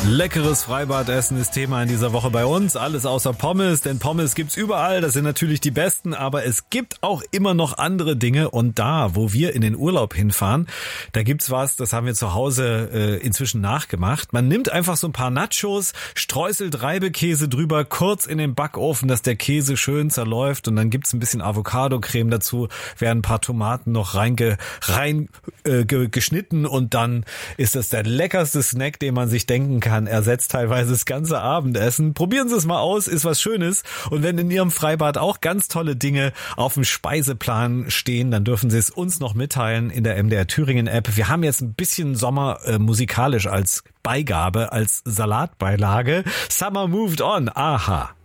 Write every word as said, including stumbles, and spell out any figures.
Leckeres Freibadessen ist Thema in dieser Woche bei uns. Alles außer Pommes, denn Pommes gibt's überall. Das sind natürlich die besten, aber es gibt auch immer noch andere Dinge. Und da, wo wir in den Urlaub hinfahren, da gibt's was, das haben wir zu Hause äh, inzwischen nachgemacht. Man nimmt einfach so ein paar Nachos, streuselt Reibekäse drüber, kurz in den Backofen, dass der Käse schön zerläuft. Und dann gibt's ein bisschen Avocado-Creme dazu, werden ein paar Tomaten noch reinge, rein äh, ge, geschnitten und dann ist das der leckerste Snack, den man sich denken kann. Ersetzt teilweise das ganze Abendessen. Probieren Sie es mal aus, ist was Schönes. Und wenn in Ihrem Freibad auch ganz tolle Dinge auf dem Speiseplan stehen, dann dürfen Sie es uns noch mitteilen in der M D R Thüringen App. Wir haben jetzt ein bisschen Sommer äh, musikalisch als Beigabe, als Salatbeilage. Summer Moved On, aha.